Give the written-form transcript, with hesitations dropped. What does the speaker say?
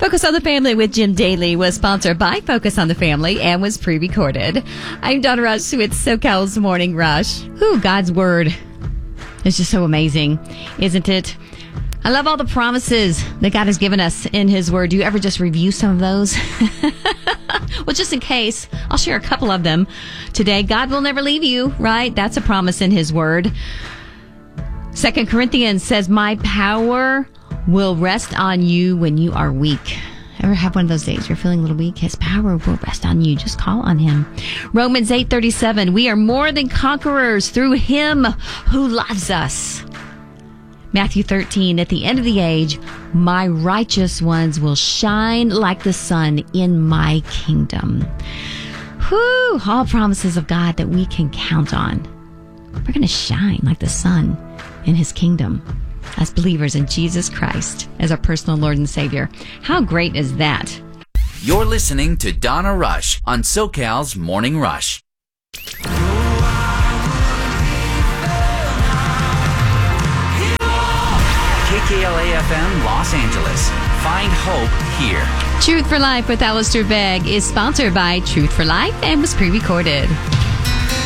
Focus on the Family with Jim Daly was sponsored by Focus on the Family and was pre-recorded. I'm Donna Rush with SoCal's Morning Rush. Whew, God's Word is just so amazing, isn't it? I love all the promises that God has given us in His Word. Do you ever just review some of those? Well, just in case, I'll share a couple of them today. God will never leave you, right? That's a promise in His Word. 2 Corinthians says, my power will rest on you when you are weak. Ever have one of those days you're feeling a little weak? His power will rest on you. Just call on Him. Romans 8:37, we are more than conquerors through Him who loves us. Matthew 13, at the end of the age, my righteous ones will shine like the sun in my kingdom. Whew, all promises of God that we can count on. We're going to shine like the sun in His kingdom as believers in Jesus Christ as our personal Lord and Savior. How great is that? You're listening to Donna Rush on SoCal's Morning Rush. KKLA-FM Los Angeles. Find hope here. Truth for Life with Alistair Begg is sponsored by Truth for Life and was pre-recorded.